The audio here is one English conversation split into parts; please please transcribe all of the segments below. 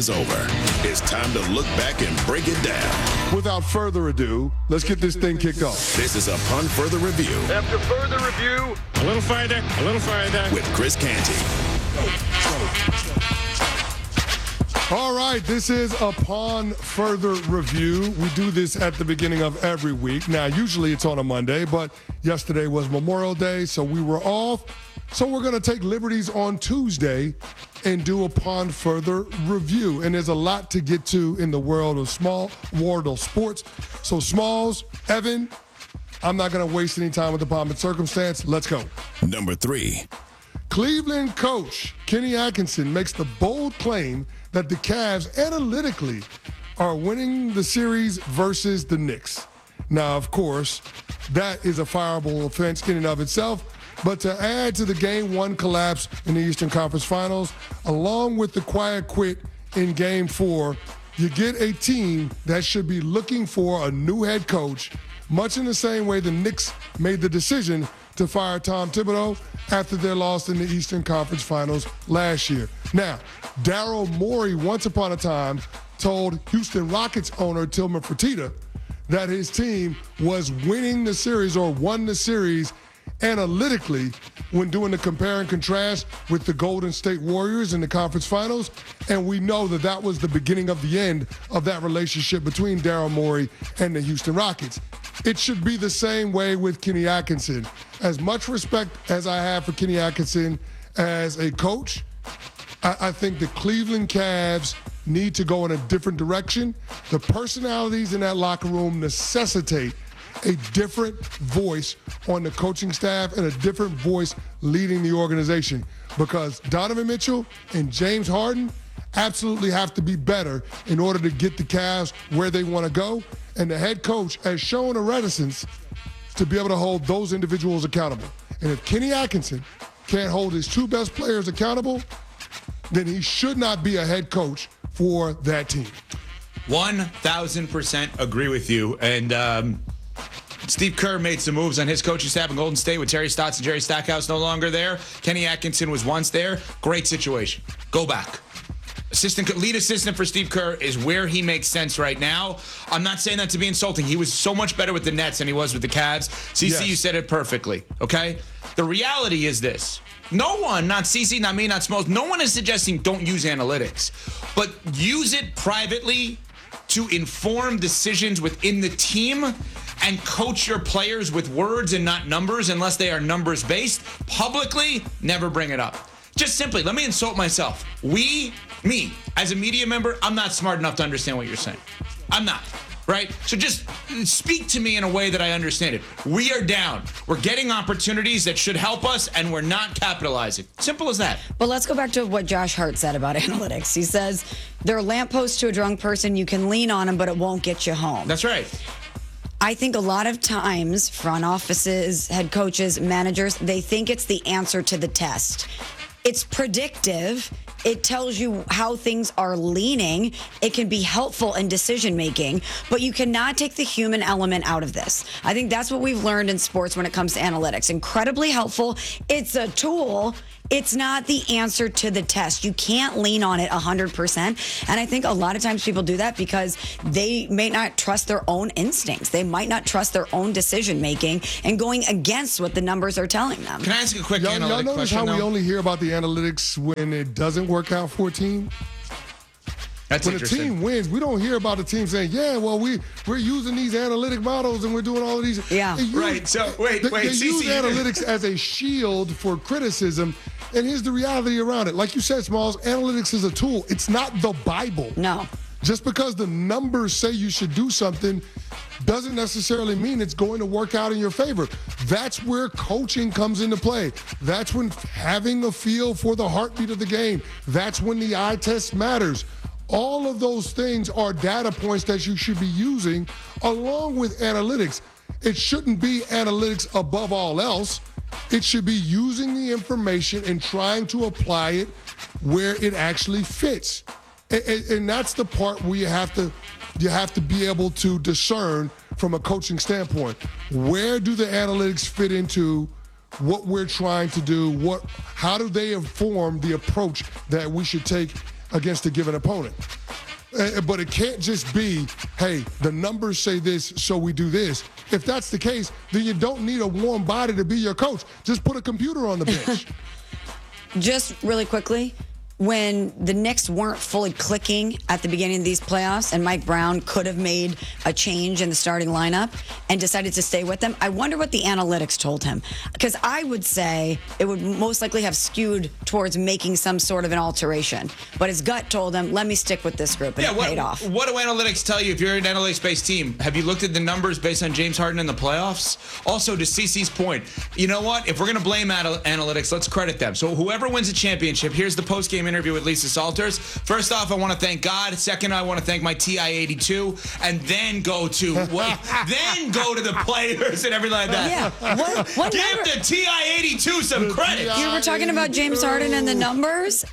is over. It's time to look back and break it down. Without further ado, let's get this thing kicked off. This is Upon Further Review. After further review, a little farther. With Chris Canty. All right, this is Upon Further Review. We do this at the beginning of every week. Now, usually it's on a Monday, but yesterday was Memorial Day, so we were off. So we're going to take liberties on Tuesday and do Upon Further Review. And there's a lot to get to in the world of sports. So Smalls, Evan, I'm not going to waste any time with the pomp and circumstance. Let's go. Number 3. Cleveland coach Kenny Atkinson makes the bold claim that the Cavs analytically are winning the series versus the Knicks. Now, of course, that is a fireable offense in and of itself. But to add to the Game 1 collapse in the Eastern Conference Finals, along with the quiet quit in Game 4, you get a team that should be looking for a new head coach, much in the same way the Knicks made the decision to fire Tom Thibodeau after their loss in the Eastern Conference Finals last year. Now, Daryl Morey once upon a time told Houston Rockets owner Tillman Fertitta that his team was winning the series or won the series analytically when doing the compare and contrast with the Golden State Warriors in the conference finals. And we know that that was the beginning of the end of that relationship between Daryl Morey and the Houston Rockets. It should be the same way with Kenny Atkinson. As much respect as I have for Kenny Atkinson as a coach, I think the Cleveland Cavs need to go in a different direction. The personalities in that locker room necessitate a different voice on the coaching staff and a different voice leading the organization, because Donovan Mitchell and James Harden absolutely have to be better in order to get the Cavs where they want to go. And the head coach has shown a reticence to be able to hold those individuals accountable. And if Kenny Atkinson can't hold his two best players accountable, then he should not be a head coach for that team. 1,000% agree with you. And Steve Kerr made some moves on his coaching staff in Golden State with Terry Stotts and Jerry Stackhouse no longer there. Kenny Atkinson was once there. Great situation. Go back. Lead assistant for Steve Kerr is where he makes sense right now. I'm not saying that to be insulting. He was so much better with the Nets than he was with the Cavs. CC, yes. You said it perfectly, okay? The reality is this. No one, not CC, not me, not Smalls, no one is suggesting don't use analytics. But use it privately to inform decisions within the team and coach your players with words and not numbers unless they are numbers-based. Publicly, never bring it up. Just simply, let me insult myself. Me, as a media member, I'm not smart enough to understand what you're saying. I'm not, right? So just speak to me in a way that I understand it. We are down. We're getting opportunities that should help us, and we're not capitalizing. Simple as that. Well, let's go back to what Josh Hart said about analytics. He says, they're a lamppost to a drunk person. You can lean on them, but it won't get you home. That's right. I think a lot of times, front offices, head coaches, managers, they think it's the answer to the test. It's predictive. It tells you how things are leaning. It can be helpful in decision making, but you cannot take the human element out of this. I think that's what we've learned in sports when it comes to analytics. Incredibly helpful. It's a tool. It's not the answer to the test. You can't lean on it 100%. And I think a lot of times people do that because they may not trust their own instincts. They might not trust their own decision making and going against what the numbers are telling them. Can I ask a quick y'all analytic notice question? How we only hear about the analytics when it doesn't work out for a team? That's when a team wins, we don't hear about the team saying, yeah, well, we're using these analytic models and we're doing all of these. Yeah. Right. So, wait. They CC, use analytics as a shield for criticism. And here's the reality around it. Like you said, Smalls, analytics is a tool. It's not the Bible. No. Just because the numbers say you should do something doesn't necessarily mean it's going to work out in your favor. That's where coaching comes into play. That's when having a feel for the heartbeat of the game. That's when the eye test matters. All of those things are data points that you should be using along with analytics. It shouldn't be analytics above all else. It should be using the information and trying to apply it where it actually fits. And that's the part where you have to be able to discern from a coaching standpoint. Where do the analytics fit into what we're trying to do? How do they inform the approach that we should take against a given opponent. But it can't just be, hey, the numbers say this, so we do this. If that's the case, then you don't need a warm body to be your coach. Just put a computer on the bench. Just really quickly, when the Knicks weren't fully clicking at the beginning of these playoffs and Mike Brown could have made a change in the starting lineup and decided to stay with them, I wonder what the analytics told him. Because I would say it would most likely have skewed towards making some sort of an alteration. But his gut told him, let me stick with this group, and it paid off. What do analytics tell you if you're an analytics-based team? Have you looked at the numbers based on James Harden in the playoffs? Also, to CeCe's point, you know what? If we're going to blame analytics, let's credit them. So whoever wins the championship, here's the post-game interview with Lisa Salters. First off, I want to thank God. Second, I want to thank my TI-82, and then go to the players and everything like that. Yeah. What Give number? the TI-82 some credit. You were talking about James Harden and the numbers.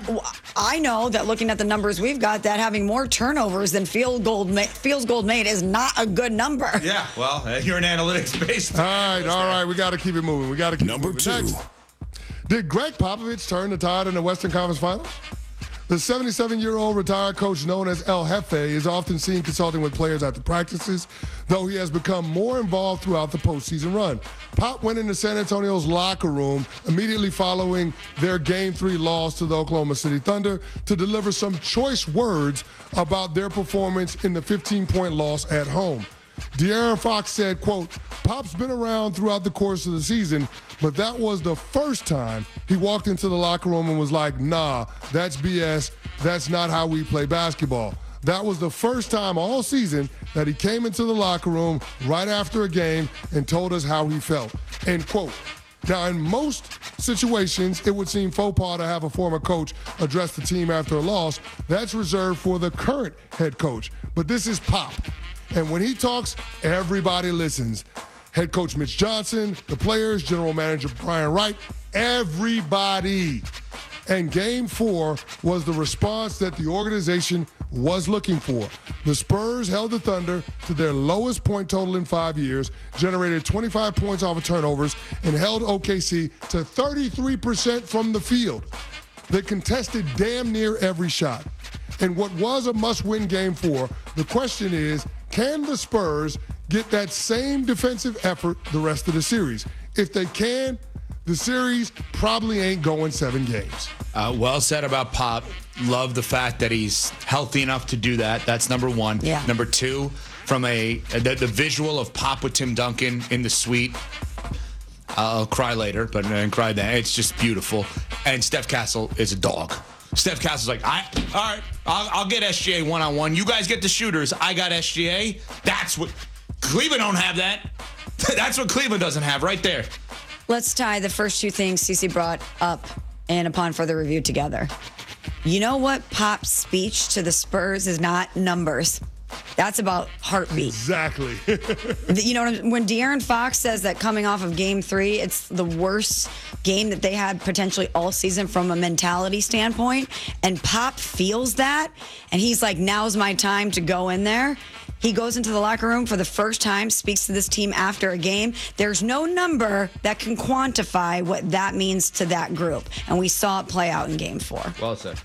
I know that looking at the numbers we've got, that having more turnovers than field goal made is not a good number. Yeah, well, you're an analytics-based. All right. We got to keep it moving. Number 2. Next. Did Greg Popovich turn the tide in the Western Conference Finals? The 77-year-old retired coach known as El Jefe is often seen consulting with players after practices, though he has become more involved throughout the postseason run. Pop went into San Antonio's locker room immediately following their Game 3 loss to the Oklahoma City Thunder to deliver some choice words about their performance in the 15-point loss at home. De'Aaron Fox said, quote, Pop's been around throughout the course of the season, but that was the first time he walked into the locker room and was like, nah, that's BS. That's not how we play basketball. That was the first time all season that he came into the locker room right after a game and told us how he felt, end quote. Now, in most situations, it would seem faux pas to have a former coach address the team after a loss. That's reserved for the current head coach. But this is Pop. And when he talks, everybody listens. Head coach Mitch Johnson, the players, general manager Brian Wright, everybody. And Game 4 was the response that the organization was looking for. The Spurs held the Thunder to their lowest point total in 5 years, generated 25 points off of turnovers, and held OKC to 33% from the field. They contested damn near every shot. And what was a must-win Game 4, the question is, can the Spurs get that same defensive effort the rest of the series? If they can, the series probably ain't going 7 games. Well said about Pop. Love the fact that he's healthy enough to do that. That's number 1. Yeah. Number 2, from the visual of Pop with Tim Duncan in the suite. I'll cry later, but I didn't cry then. It's just beautiful. And Steph Castle is a dog. Steph Castle's like, all right, I'll get SGA one-on-one. You guys get the shooters. I got SGA. That's what Cleveland don't have that. That's what Cleveland doesn't have right there. Let's tie the first 2 things CeCe brought up and upon further review together. You know what Pop's speech to the Spurs is not numbers. That's about heartbeat. Exactly. You know, when De'Aaron Fox says that coming off of Game 3, it's the worst game that they had potentially all season from a mentality standpoint, and Pop feels that, and he's like, now's my time to go in there. He goes into the locker room for the first time, speaks to this team after a game. There's no number that can quantify what that means to that group, and we saw it play out in Game 4. Well said.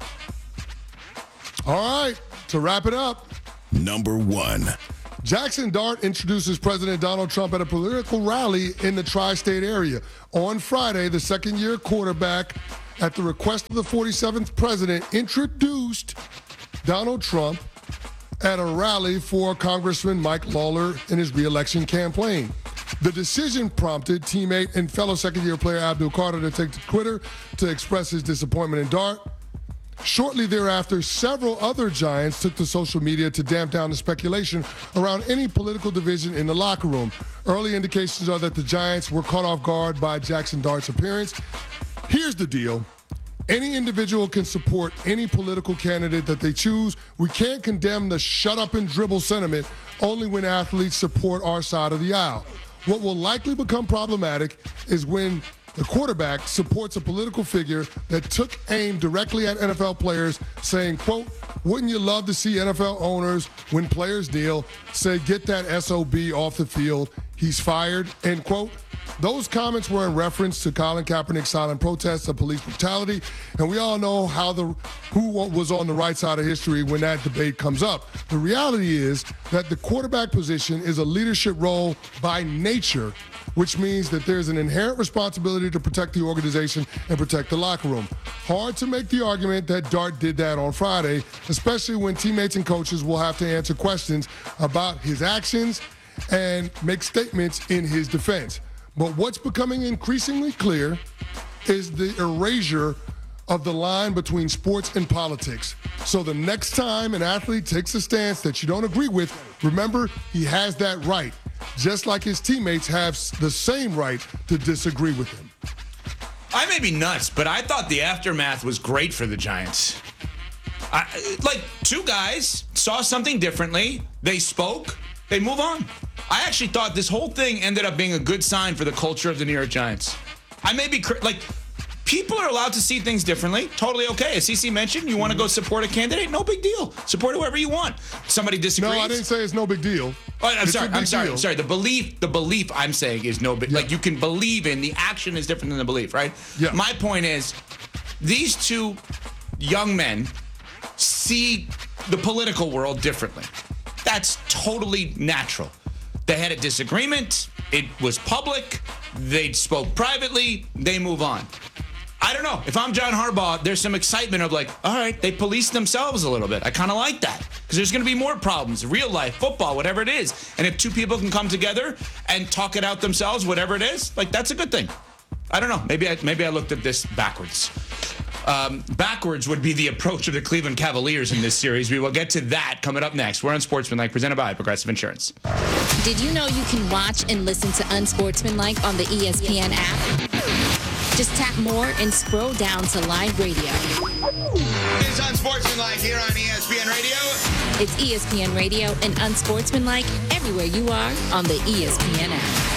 All right, to wrap it up. Number 1. Jackson Dart introduces President Donald Trump at a political rally in the tri-state area. On Friday, the second-year quarterback, at the request of the 47th president, introduced Donald Trump at a rally for Congressman Mike Lawler in his re-election campaign. The decision prompted teammate and fellow second-year player Abdul Carter to take to Twitter to express his disappointment in Dart. Shortly thereafter, several other Giants took to social media to damp down the speculation around any political division in the locker room. Early indications are that the Giants were caught off guard by Jackson Dart's appearance. Here's the deal. Any individual can support any political candidate that they choose. We can't condemn the shut up and dribble sentiment only when athletes support our side of the aisle. What will likely become problematic is when the quarterback supports a political figure that took aim directly at NFL players, saying, quote, wouldn't you love to see NFL owners, when players kneel, say, get that SOB off the field, he's fired, end quote. those comments were in reference to Colin Kaepernick's silent protests of police brutality, and we all know who was on the right side of history when that debate comes up. The reality is that the quarterback position is a leadership role by nature, which means that there's an inherent responsibility to protect the organization and protect the locker room. Hard to make the argument that Dart did that on Friday, especially when teammates and coaches will have to answer questions about his actions and make statements in his defense. But what's becoming increasingly clear is the erasure of the line between sports and politics. So the next time an athlete takes a stance that you don't agree with, remember, he has that right, just like his teammates have the same right to disagree with him. I may be nuts, but I thought the aftermath was great for the Giants. Two guys saw something differently, they spoke, they move on. I actually thought this whole thing ended up being a good sign for the culture of the New York Giants. I may be people are allowed to see things differently. Totally okay. As CC mentioned, you want to go support a candidate, no big deal. Support whoever you want. Somebody disagrees. No, I didn't say it's no big deal. Oh, I'm sorry. The belief I'm saying is no big. Yeah. Like, you can believe in, the action is different than the belief, right? Yeah. My point is, these two young men see the political world differently. That's totally natural. They had a disagreement. It was public. They spoke privately. They move on. I don't know. If I'm John Harbaugh, there's some excitement of all right, they police themselves a little bit. I kind of like that, because there's going to be more problems, real life, football, whatever it is. And if two people can come together and talk it out themselves, whatever it is, that's a good thing. I don't know. Maybe I looked at this backwards. Backwards would be the approach of the Cleveland Cavaliers in this series. We will get to that coming up next. We're on Sportsmanlike, presented by Progressive Insurance. Did you know you can watch and listen to Unsportsmanlike on the ESPN app? Just tap more and scroll down to live radio. It's Unsportsmanlike here on ESPN Radio. It's ESPN Radio and Unsportsmanlike everywhere you are on the ESPN app.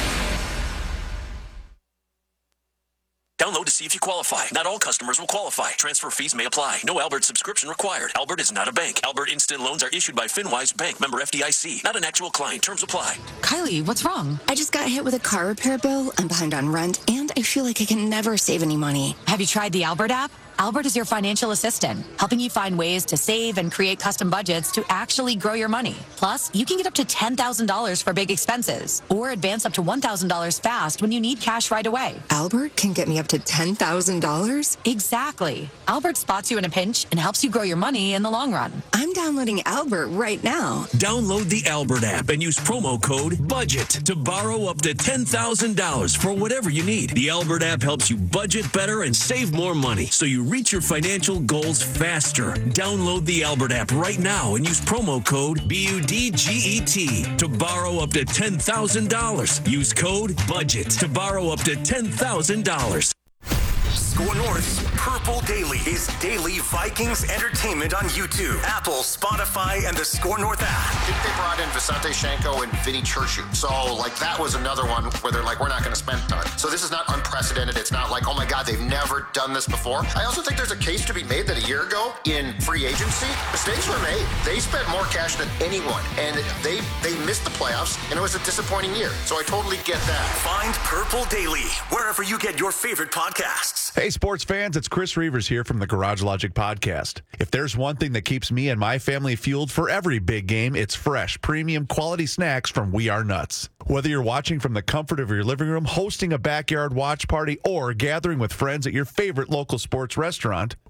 Download to see if you qualify. Not all customers will qualify. Transfer fees may apply. No Albert subscription required. Albert is not a bank. Albert Instant Loans are issued by FinWise Bank, member FDIC. Not an actual client. Terms apply. Kylie, what's wrong? I just got hit with a car repair bill. I'm behind on rent, and I feel like I can never save any money. Have you tried the Albert app? Albert is your financial assistant, helping you find ways to save and create custom budgets to actually grow your money. Plus, you can get up to $10,000 for big expenses, or advance up to $1,000 fast when you need cash right away. Albert can get me up to $10,000? Exactly. Albert spots you in a pinch and helps you grow your money in the long run. I'm downloading Albert right now. Download the Albert app and use promo code BUDGET to borrow up to $10,000 for whatever you need. The Albert app helps you budget better and save more money, so you reach your financial goals faster. Download the Albert app right now and use promo code BUDGET to borrow up to $10,000. Use code BUDGET to borrow up to $10,000. Score North's Purple Daily is daily Vikings entertainment on YouTube, Apple, Spotify, and the Score North app. I think they brought in Visante Shanko and Vinny Churchill. So, that was another one where they're we're not going to spend time. So this is not unprecedented. It's not oh my God, they've never done this before. I also think there's a case to be made that a year ago in free agency, mistakes were made. They spent more cash than anyone, and they missed the playoffs, and it was a disappointing year. So I totally get that. Find Purple Daily wherever you get your favorite podcasts. Hey, sports fans, it's Chris Reavers here from the Garage Logic Podcast. If there's one thing that keeps me and my family fueled for every big game, it's fresh, premium quality snacks from We Are Nuts. Whether you're watching from the comfort of your living room, hosting a backyard watch party, or gathering with friends at your favorite local sports restaurant,